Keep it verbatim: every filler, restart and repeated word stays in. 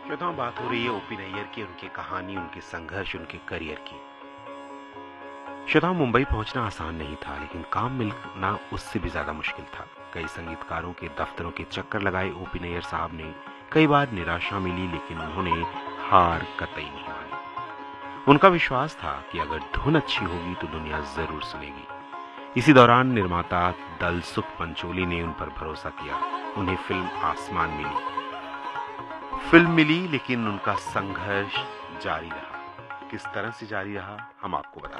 श्रोताओं, बात हो रही है ओपी नैयर की, उनकी कहानी, उनके संघर्ष, उनके करियर की। श्रोताओं, मुंबई पहुंचना आसान नहीं था, लेकिन काम मिलना उससे भी ज्यादा मुश्किल था। कई संगीतकारों के दफ्तरों के चक्कर लगाए ओपी नैयर साहब ने। कई बार निराशा मिली, लेकिन उन्होंने हार कतई नहीं मानी। उनका विश्वास था कि अगर धुन अच्छी होगी तो दुनिया जरूर सुनेगी। इसी दौरान निर्माता दल सुख पंचोली ने उन पर भरोसा किया। उन्हें फिल्म आसमान मिली। फिल्म मिली, लेकिन उनका संघर्ष जारी रहा। किस तरह से जारी रहा, हम आपको बता